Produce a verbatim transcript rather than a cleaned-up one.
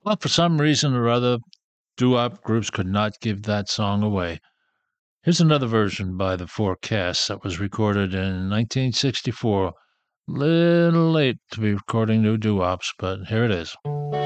Well, for some reason or other, doo-wop groups could not give that song away. Here's another version by the Forecasts that was recorded in nineteen sixty-four. Little late to be recording new doo-wops, but here it is.